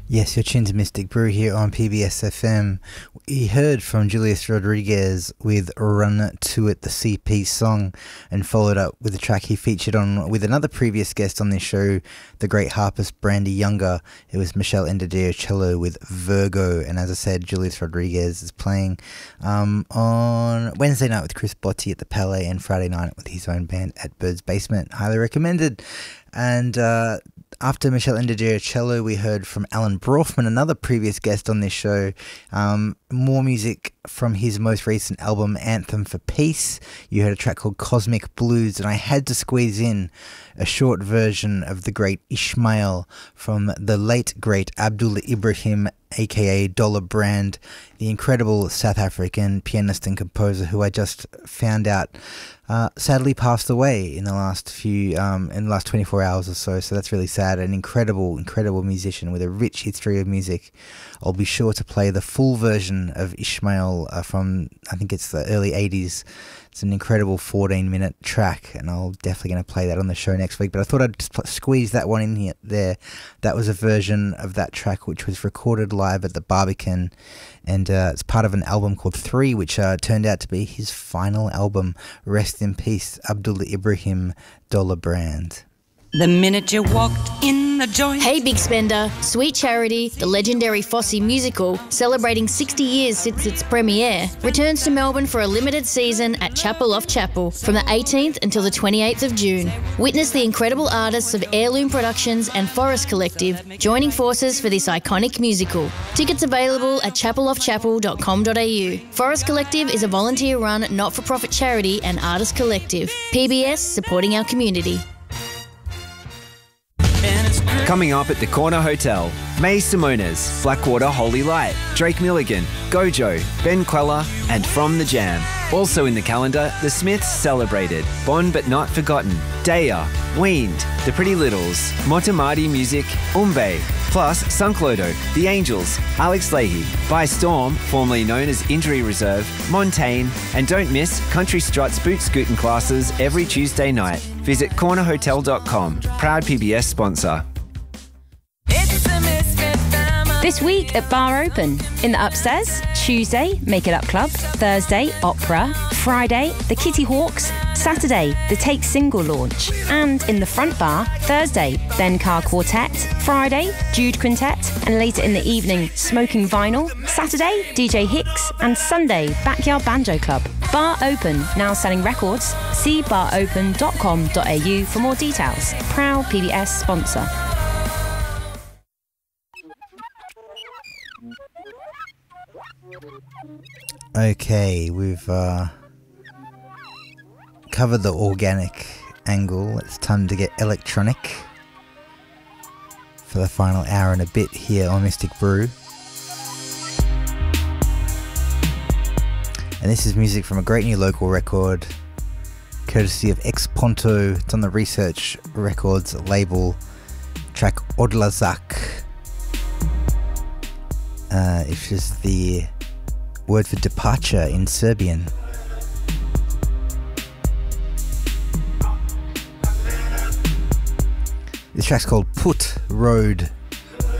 Yes, you're tuned to Mystic Brew here on PBS FM. We heard from Julius Rodriguez with Run To It, the CP song, and followed up with a track he featured on with another previous guest on this show, the great harpist Brandy Younger. It was Michelle Endocello with Virgo, and as I said, Julius Rodriguez is playing on Wednesday night with Chris Botti at the Palais and Friday night with his own band at Bird's Basement. Highly recommended. And after Michelle Endocello, we heard from Alan Brofman, another previous guest on this show. More music from his most recent album, Anthem for Peace. You heard a track called Cosmic Blues, and I had to squeeze in a short version of the great Ishmael from the late, great Abdullah Ibrahim, aka Dollar Brand, the incredible South African pianist and composer who I just found out sadly passed away in the last 24 hours or so. So that's really sad. An incredible musician with a rich history of music. I'll be sure to play the full version of Ishmael from, I think it's the early 80s. It's an incredible 14-minute track, and I'll definitely going to play that on the show next week. But I thought I'd just squeeze that one in here. There, that was a version of that track which was recorded live at the Barbican, and it's part of an album called 3, which turned out to be his final album. Rest in peace, Abdullah Ibrahim, Dollar Brand. The minute you walked in the joint. Hey Big Spender, Sweet Charity, the legendary Fosse musical, celebrating 60 years since its premiere, returns to Melbourne for a limited season at Chapel Off Chapel from the 18th until the 28th of June. Witness the incredible artists of Heirloom Productions and Forest Collective joining forces for this iconic musical. Tickets available at chapeloffchapel.com.au. Forest Collective is a volunteer-run, not-for-profit charity and artist collective. PBS, supporting our community. Coming up at the Corner Hotel, May Simonas, Blackwater Holy Light, Drake Milligan, Gojo, Ben Queller, and From the Jam. Also in the calendar, The Smiths celebrated, Born But Not Forgotten, Daya, Weaned, The Pretty Littles, Motomati Music, Umbe, plus Sunklodo, The Angels, Alex Leahy, By Storm, formerly known as Injury Reserve, Montaigne, and don't miss Country Struts boot scooting classes every Tuesday night. Visit cornerhotel.com, proud PBS sponsor. This week at Bar Open. In the upstairs, Tuesday, Make It Up Club. Thursday, Opera. Friday, the Kitty Hawks. Saturday, the Take Single launch. And in the front bar, Thursday, Ben Carr Quartet. Friday, Jude Quintet. And later in the evening, Smoking Vinyl. Saturday, DJ Hicks. And Sunday, Backyard Banjo Club. Bar Open, now selling records. See baropen.com.au for more details. Proud PBS sponsor. Okay, we've covered the organic angle. It's time to get electronic for the final hour and a bit here on Mystic Brew. And this is music from a great new local record, courtesy of Ex Ponto. It's on the Research Records label, track Odlazak. It's just the word for departure in Serbian. This track's called Put Road.